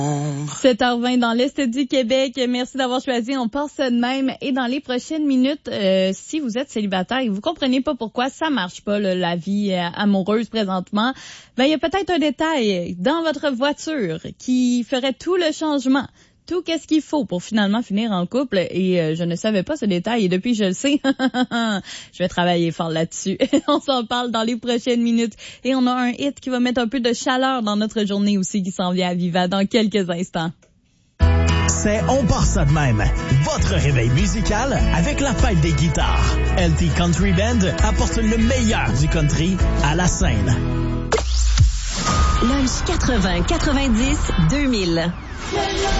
7h20 dans l'Est du Québec. Merci d'avoir choisi. On passe de même. Et dans les prochaines minutes, si vous êtes célibataire et vous comprenez pas pourquoi ça marche pas, là, la vie amoureuse présentement, ben, il y a peut-être un détail dans votre voiture qui ferait tout le changement. Tout qu'est-ce qu'il faut pour finalement finir en couple et je ne savais pas ce détail et depuis je le sais, je vais travailler fort là-dessus. On s'en parle dans les prochaines minutes et on a un hit qui va mettre un peu de chaleur dans notre journée aussi qui s'en vient à Viva dans quelques instants. C'est On part ça de même. Votre réveil musical avec la fête des guitares. LT Country Band apporte le meilleur du country à la scène. Lunch 80, 90, 2000.